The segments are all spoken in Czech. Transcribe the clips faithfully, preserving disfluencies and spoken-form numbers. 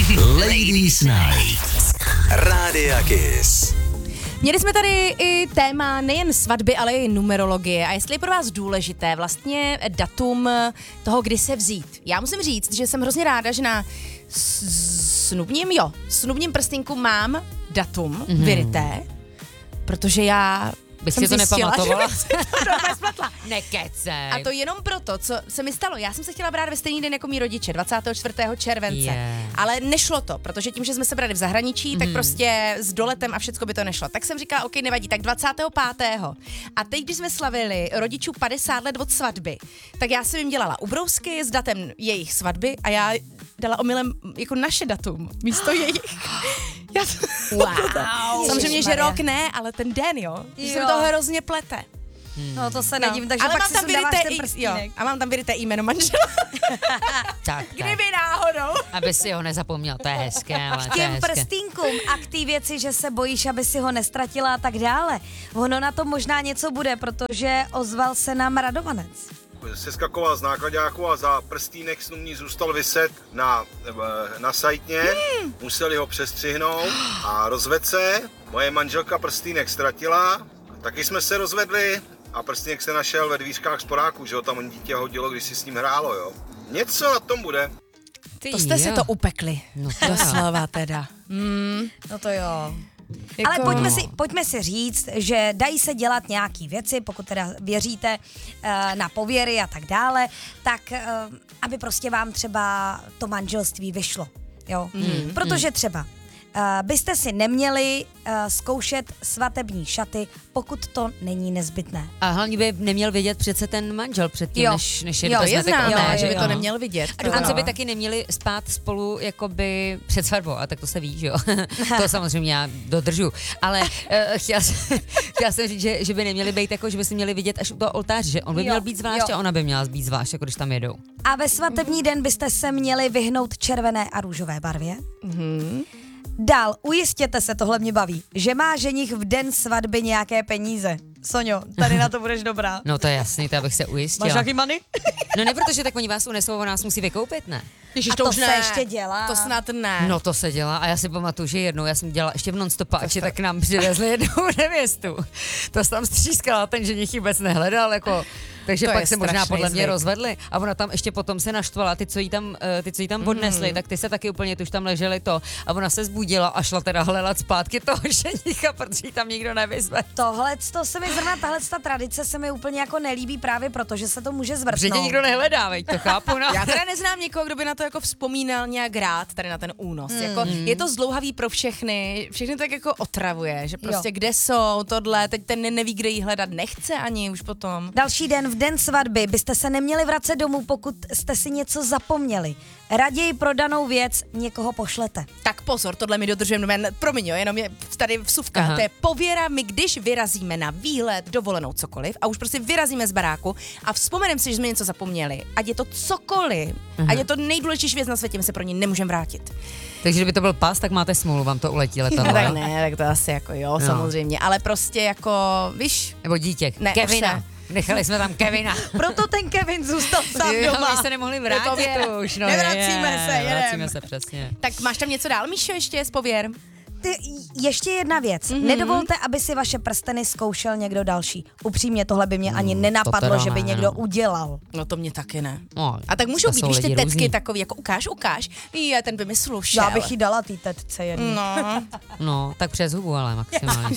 Ladies Night. Rádia Kiss. Měli jsme tady i téma nejen svatby, ale i numerologie. A jestli je pro vás důležité vlastně datum toho, kdy se vzít. Já musím říct, že jsem hrozně ráda, že na snubním, jo, snubním prstínku mám datum mm-hmm. vyryté, protože já bych jsem si to zjistila, nepamatovala. že bych si to doma spletla. Nekecej. A to jenom proto, co se mi stalo. Já jsem se chtěla brát ve stejný den jako mý rodiče, dvacátého čtvrtého července. Yeah. Ale nešlo to, protože tím, že jsme se brali v zahraničí, mm. tak prostě s doletem a všecko by to nešlo. Tak jsem říkala, OK, nevadí, tak dvacátého pátého A teď, když jsme slavili rodičů padesát let od svatby, tak já jsem jim dělala ubrousky s datem jejich svatby a já dala omylem jako naše datum místo jejich. Já to, wow. Samozřejmě, že rok ne, ale ten den, jo. jo. Se mi to hrozně plete. Hmm. No to se nedím, no. takže ale pak si sundáváš ten i, prstínek. Jo, a mám tam vyryté jméno manžela. Tak, Kdyby náhodou. Aby si ho nezapomněl, to je hezké. Ale K těm to je prstínkům a k té věci, že se bojíš, aby si ho nestratila a tak dále. Ono na to možná něco bude, protože ozval se nám Radovanec. Seskakoval z nákladáku a za prstínek snubní zůstal viset na, na sajtně. Hmm. Museli ho přestřihnout a rozvedl se. Moje manželka prstínek ztratila. Taky jsme se rozvedli a prstínek se našel ve dvířkách sporáku, že ho tam dítě hodilo, když si s ním hrálo, jo. Něco na tom bude. Ty to jste jo. si to upekli. No doslova teda. Mm. No to jo. Jako... Ale pojďme si, pojďme si říct, že dají se dělat nějaký věci, pokud teda věříte uh, na pověry a tak dále, tak uh, aby prostě vám třeba to manželství vyšlo. Jo? Mm. Protože třeba Uh, byste si neměli uh, zkoušet svatební šaty, pokud to není nezbytné. A hlavně by neměl vidět přece ten manžel předtím, jo. než, než je jo, to je známé, oné, že by jo. to neměl vidět. A dokonce by taky neměli spát spolu jakoby před svatbou, a tak to se ví, že jo. To samozřejmě já dodržu. Ale uh, chtěla, jsem, chtěla jsem říct, že, že by neměli být jako, že by si měli vidět až u toho oltáře, že on by jo. měl být zvlášť jo. a ona by měla být zvlášť, jako když tam jedou. A ve svatební den byste se měli vyhnout červené a růžové barvě. Mhm. Dál, ujistěte se, tohle mě baví, že má ženich v den svatby nějaké peníze. Soňo, tady na to budeš dobrá. No to je jasný, to abych se ujistila. Máš nějaký money? No ne, protože tak oni vás unesou, on nás musí vykoupit, ne? Ježiš, a to, to už se ne. ještě dělá. To snad ne. No to se dělá a já si pamatuju, že jednou, já jsem dělala ještě v non-stopáči, tak nám přivezli jednou nevěstu. To se tam střískala, ten ženich vůbec nehledal, jako... Takže to pak se možná podle zvyk. mě rozvedli a ona tam ještě potom se naštvala, ty, co jí tam, ty, co jí tam odnesli, mm. tak ty se taky úplně, ty už tam leželi to a ona se zbudila a šla teda hledat zpátky toho ženicha, protože jí tam nikdo nevyzve. Tohle, to se mi zrovna, tahle ta tradice se mi úplně jako nelíbí právě proto, že se to může zvrtnout. Že tě nikdo nehledá, veď, to chápu. No. Já teda neznám někoho, kdo by na to jako vzpomínal nějak rád, tady na ten únos. Mm. Jako, je to zdlouhavý pro všechny, všechny tak jako otravuje, že prostě jo. kde jsou, tohle, teď ten neví, kde jí hledat, nechce ani už potom. Další den, v den svatby, byste se neměli vracet domů, pokud jste si něco zapomněli. Raději pro danou věc někoho pošlete. Tak pozor, tohle mi dodržujeme, promiň, jo, jenom je tady vsuvka. Aha. To je pověra, my když vyrazíme na výlet, dovolenou, cokoliv, a už prostě vyrazíme z baráku a vzpomeneme si, že jsme něco zapomněli, ať je to cokoliv, Aha. ať je to nejdůležitější věc na světě, my se pro ní nemůžeme vrátit. Takže kdyby to byl pas, tak máte smůlu, vám to uletí letadlo. Tak ne, tak to asi jako jo, no. samozřejmě, ale prostě jako, víš. Nebo dítě, ne, Kevina. Nechali jsme tam Kevina. Proto ten Kevin zůstal sám jo, doma. My se nemohli vrátit už. No, Nevracíme je, se, jedem. Vracíme se, přesně. Tak máš tam něco dál, Míšo, ještě z pověr? Ty, ještě jedna věc. Mm-hmm. Nedovolte, aby si vaše prsteny zkoušel někdo další. Upřímně, tohle by mě ani nenapadlo, že by ne, někdo no. udělal. No to mě taky ne. No, a tak můžou být, víš, ty tetky různý. takový, jako ukáž, ukáž. Je, ten by mi slušel. Já bych jí dala té tetce jedný. No. No, tak přes hubu, ale maximálně.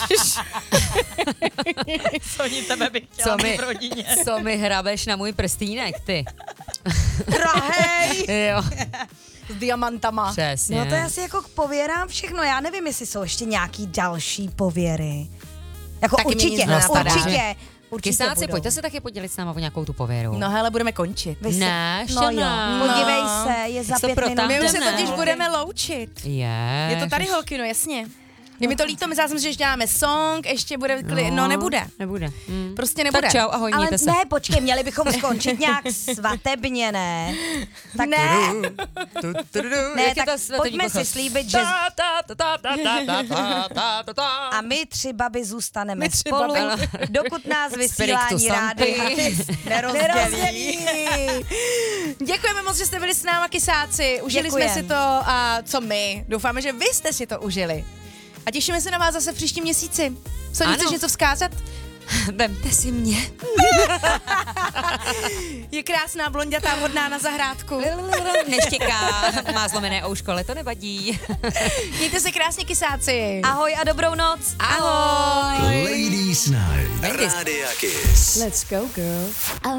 Co oni tebe by chtěla co mi, v rodině? Co mi hrabeš na můj prstínek, ty? Drahej! Jo. S diamantama. Přesně. No to je asi jako k pověrám všechno. Já nevím, jestli jsou ještě nějaký další pověry. Jako Taky určitě, mě nic nenapadá. určitě. Určitě Kysáci, budou. pojďte se taky podělit s náma o nějakou tu pověru. No hele, budeme končit. Vy si- Ne, ještě no jo, ne. podívej No. se, je za Jak to pět minut. protáhneme. My už se Ne. totiž budeme loučit. Je. Je to tady, holky, no jasně. Je mi to líto, my zase, že ještě dáme song, ještě bude, kli... no, no nebude. Nebude. Mm. Prostě nebude. Tak čau, ahoj, Ale mějte se. ne, počkej, měli bychom skončit nějak svatebně, ne? Tak Ne. ne, Jak je tak to svatební pojďme si pochod? slíbit, že Ta, ta, ta, ta, ta, ta, ta, ta, ta. a my tři baby zůstaneme My tři spolu, baby. dokud nás Spiritu vysílání Sancti. rádi nerozdělí. Děkujeme moc, že jste byli s náma, kysáci. Užili Děkujem. jsme si to a co my. Doufáme, že vy jste si to užili. A těšíme se na vás zase v příštím měsíci. Co, Ano. chceš něco vzkázat? Vemte si mě. Je krásná blondětá, vhodná na zahrádku. Neštěká, má zlomené ouško, ale to nevadí. Mějte se krásně, kysáci. Ahoj a dobrou noc. Ahoj. Ladies Night. Rádia Kiss. Let's go, girl.